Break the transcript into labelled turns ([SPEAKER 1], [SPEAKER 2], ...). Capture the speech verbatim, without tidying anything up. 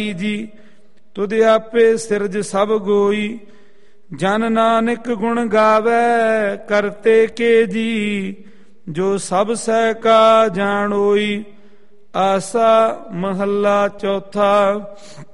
[SPEAKER 1] ਜੀ। ਤੁਧ ਆਪੇ ਸਿਰਜ ਸਭ ਗੋਈ, ਜਨ ਨਾਨਕ ਗੁਣ ਗਾਵੈ ਕਰਤੇ ਕੇ ਜੀ। ਜੋ ਸਭ ਸਹਿ ਕਾ ਜਾਣੋਈ, ਆਸਾ ਮਹੱਲਾ ਚੌਥਾ।